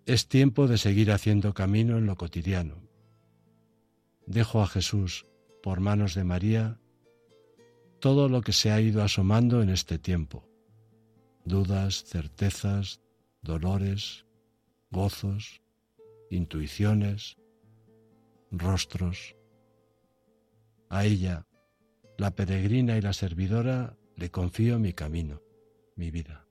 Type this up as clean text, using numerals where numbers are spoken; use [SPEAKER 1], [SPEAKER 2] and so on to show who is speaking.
[SPEAKER 1] Es tiempo de seguir haciendo camino en lo cotidiano. Dejo a Jesús, por manos de María, todo lo que se ha ido asomando en este tiempo: dudas, certezas, dolores, gozos, intuiciones, rostros. A ella, la peregrina y la servidora, le confío mi camino, mi vida.